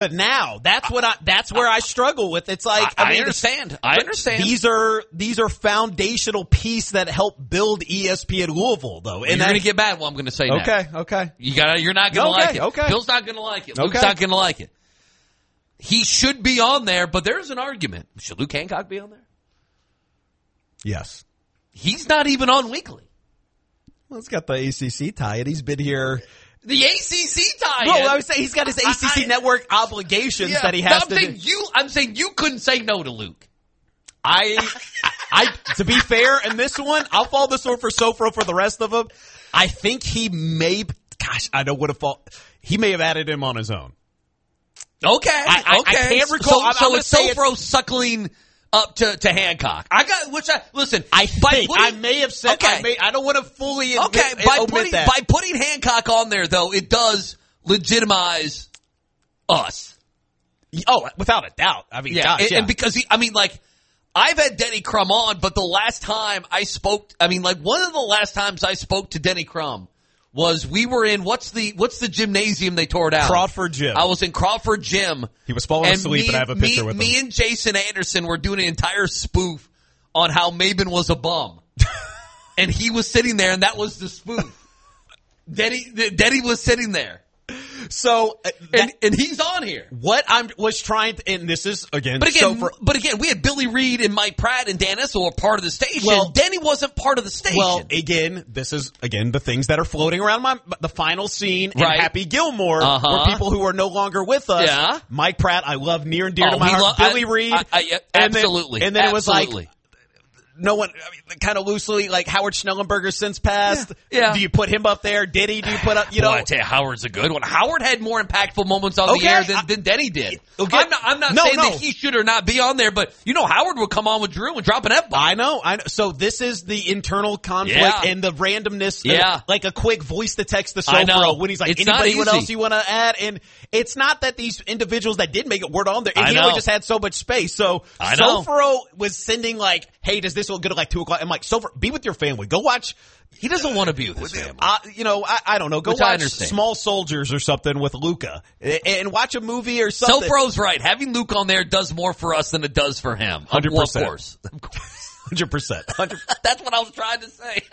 But now that's where I struggle with. It's like I understand. I understand. These are foundational pieces that help build ESPN Louisville, though. And you're going to get mad. What I'm going to say next. Okay. You're not going to like it. Okay. Bill's not going to like it. Luke's not going to like it. He should be on there, but there's an argument. Should Luke Hancock be on there? Yes. He's not even on weekly. Well, he's got the ACC tie, and he's been here. The ACC tie. Well, I would say he's got his ACC network obligations that he has to do. I'm saying you couldn't say no to Luke. To be fair, in this one, I'll follow this one for Sofro for the rest of them. I think he may. Gosh, I know what if he may have added him on his own. Okay. I can't recall. So it's Sofro suckling up to Hancock. Listen. I may have said. Okay. I don't want to fully admit, by putting Hancock on there, though, it does legitimize us. Oh, without a doubt. I mean, and because I've had Denny Crum on, but the last time I spoke, one of the last times I spoke to Denny Crum was we were in what's the gymnasium they tore down? Crawford Gym. I was in Crawford Gym. He was falling asleep, and I have a picture with him. Me and Jason Anderson were doing an entire spoof on how Maben was a bum, and he was sitting there, and that was the spoof. Denny was sitting there. So, and he's on here. What I was trying to, and this is again, but again, we had Billy Reed and Mike Pratt and Dan Issel were part of the station. Well, Denny wasn't part of the station. Well, again, this is the things that are floating around the final scene in Happy Gilmore, where people who are no longer with us. Yeah. Mike Pratt, I love near and dear to my heart. Billy Reed, absolutely, and then it was like. No one, kind of loosely, like Howard Schnellenberger since passed. Yeah. Do you put him up there? Do you put up, I tell you, Howard's a good one. Howard had more impactful moments on the air than Denny did. Okay. I'm not saying that he should or not be on there, but Howard would come on with Drew and drop an F-bomb. I know. So this is the internal conflict and the randomness. Like a quick voice to text the Sofro when he's like, anyone else you want to add? And it's not that these individuals that did make it weren't on there. And he only just had so much space. So Sofro was sending like, hey, does this look good at like 2 o'clock? I'm like, Sofro, be with your family. Go watch. He doesn't want to be with his family. I don't know. Go watch Small Soldiers or something with Luca and watch a movie or something. Sofro's right. Having Luke on there does more for us than it does for him. 100%. Of course. 100%. That's what I was trying to say.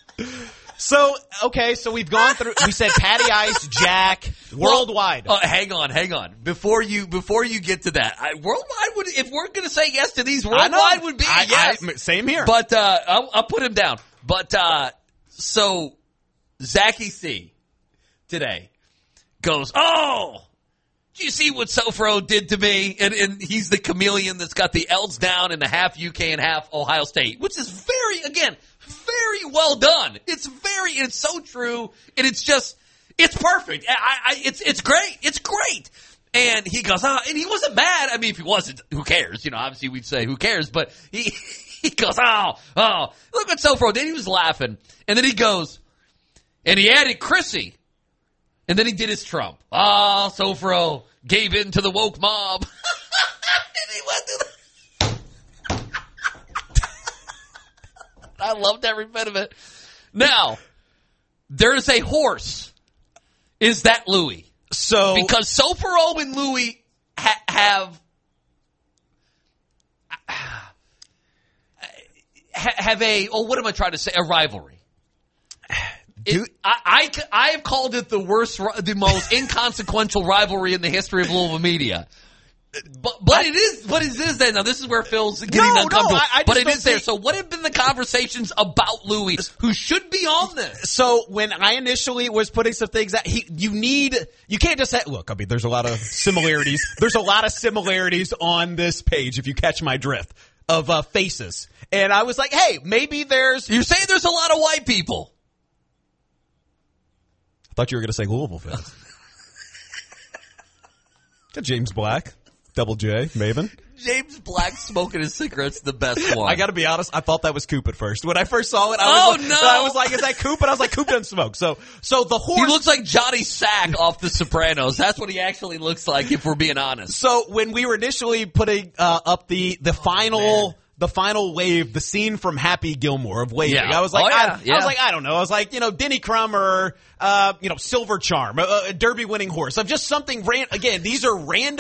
So we've gone through, we said Patty Ice, Jack, Worldwide. Hang on. Before you get to that, Worldwide would, if we're going to say yes to these, Worldwide would be yes. Same here. But, I'll put him down. But, so Zachy C today goes, do you see what Sofro did to me? And he's the chameleon that's got the L's down and the half UK and half Ohio State, which is very well done. It's so true. And it's perfect. It's great. It's great. And he goes, and he wasn't mad. I mean, if he wasn't, who cares? Obviously we'd say who cares, but he goes, look what Sofro did. He was laughing. And then he goes, and he added Chrissy. And then he did his Trump. Sofro gave in to the woke mob. And he went to I loved every bit of it. Now, there's a horse. Is that Louis? So because Sofro and Louis have what am I trying to say? A rivalry. I have called it the most inconsequential rivalry in the history of Louisville media. But it is there. Now, this is where Phil's getting uncomfortable. But it is there. So what have been the conversations about Louis, who should be on this? So when I initially was putting some things that you can't just say, look, I mean, there's a lot of similarities. There's a lot of similarities on this page, if you catch my drift, of faces. And I was like, hey, maybe you're saying there's a lot of white people. I thought you were going to say Louisville fans. Got James Black. Double J, Maven. James Black smoking his cigarette's the best one. I got to be honest, I thought that was Coop at first. When I first saw it, I was like, is that Coop? And I was like, Coop doesn't smoke. So the horse. He looks like Johnny Sack off The Sopranos. That's what he actually looks like, if we're being honest. So when we were initially putting up the final wave, the scene from Happy Gilmore of waving. I was like, I was like, I don't know. I was like, Denny Crum or, Silver Charm, a derby winning horse. Of just something again, these are random.